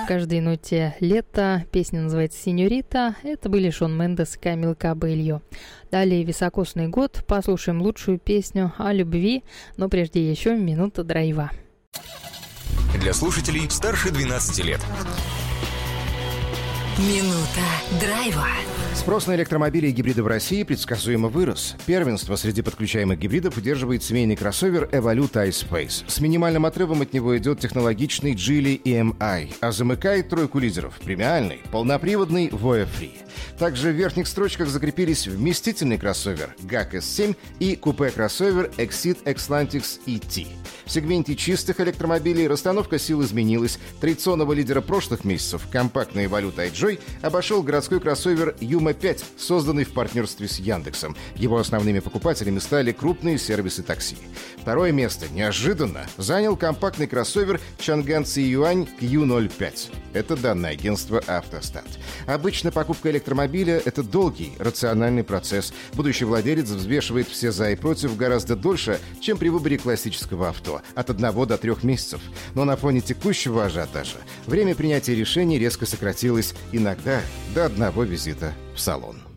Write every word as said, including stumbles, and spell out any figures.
каждой ноте лето. Песня называется «Синьорита». Это были Шон Мендес и Камила Кабельо. Далее «Високосный год». Послушаем лучшую песню о любви, но прежде еще минута драйва. Для слушателей старше двенадцати лет. Минута драйва. Спрос на электромобили и гибриды в России предсказуемо вырос. Первенство среди подключаемых гибридов удерживает семейный кроссовер Evolute iSpace. С минимальным отрывом от него идет технологичный Geely и эм ай, а замыкает тройку лидеров премиальный, полноприводный Voya Free. Также в верхних строчках закрепились вместительный кроссовер гак эс семь и купе-кроссовер Exit Xlantix и ти. В сегменте чистых электромобилей расстановка сил изменилась. Традиционного лидера прошлых месяцев, компактный Evolute iJoy, обошел городской кроссовер Юма пять, созданный в партнерстве с Яндексом. Его основными покупателями стали крупные сервисы такси. Второе место, неожиданно, занял компактный кроссовер Чанган Цзиюань кью ноль пять. Это данные агентства «Автостат». Обычно покупка электромобиля – это долгий, рациональный процесс. Будущий владелец взвешивает все «за» и «против» гораздо дольше, чем при выборе классического авто – от одного до трех месяцев. Но на фоне текущего ажиотажа время принятия решений резко сократилось, иногда до одного визита в салон.